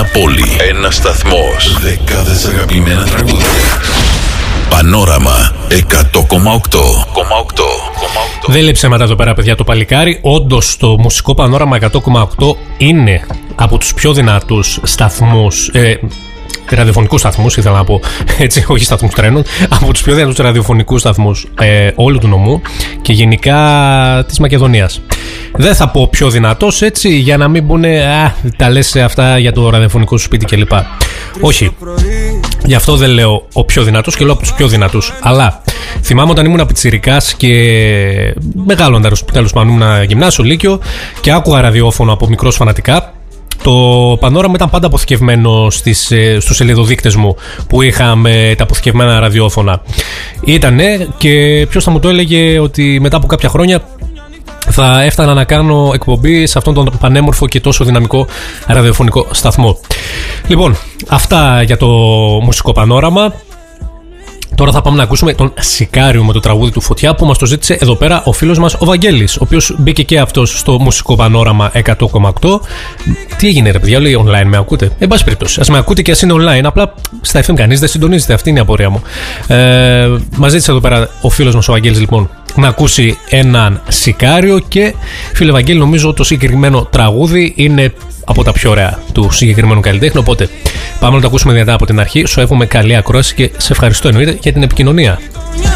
Μια πόλη, ένας σταθμός, δεκάδες αγαπημένα τραγούδια. Πανόραμα 100,8. Δεν λέει ψέματα εδώ πέρα, παιδιά, το παλικάρι. Όντως το μουσικό Πανόραμα 100,8 είναι από τους πιο δυνατούς σταθμούς, ραδιοφωνικούς σταθμούς, ήθελα να πω έτσι, όχι σταθμούς τρένων, από τους πιο δυνατούς ραδιοφωνικούς σταθμούς όλου του νομού και γενικά της Μακεδονίας. Δεν θα πω πιο δυνατός, έτσι, για να μην πούνε τα λες αυτά για το ραδιοφωνικό σου σπίτι κλπ. Όχι. Γι' αυτό δεν λέω ο πιο δυνατός και λέω από τους πιο δυνατούς. Αλλά θυμάμαι όταν ήμουν πιτσιρικάς και μεγάλοντας, τέλος πάντων, ήμουν γυμνάσιο, λύκειο και άκουγα ραδιόφωνο από μικρός φανατικά. Το Πανόραμα ήταν πάντα αποθηκευμένο στους σελιδοδείκτες μου που είχαμε τα αποθηκευμένα ραδιόφωνα. Ήτανε και ποιος θα μου το έλεγε ότι μετά από κάποια χρόνια θα έφτανα να κάνω εκπομπή σε αυτόν τον πανέμορφο και τόσο δυναμικό ραδιοφωνικό σταθμό. Λοιπόν, αυτά για το μουσικό Πανόραμα. Τώρα θα πάμε να ακούσουμε τον Σικάριο με το τραγούδι του Φωτιά που μας το ζήτησε εδώ πέρα ο φίλος μας ο Βαγγέλης, ο οποίος μπήκε και αυτός στο μουσικό Πανόραμα 100,8. Τι έγινε ρε παιδιά, λέει online με ακούτε? Εν πάση περιπτώσει, ας με ακούτε και ας είναι online, απλά στα FM κανείς δεν συντονίζεται, αυτή είναι η απορία μου. Μας ζήτησε εδώ πέρα ο φίλος μας ο Βαγγέλης λοιπόν να ακούσει έναν Σικάριο και φίλε Βαγγέλη, νομίζω το συγκεκριμένο τραγούδι είναι από τα πιο ωραία του συγκεκριμένου καλλιτέχνη. Οπότε πάμε να το ακούσουμε δυνατά από την αρχή. Σου εύχομαι καλή ακρόαση και σε ευχαριστώ εννοείται για την επικοινωνία.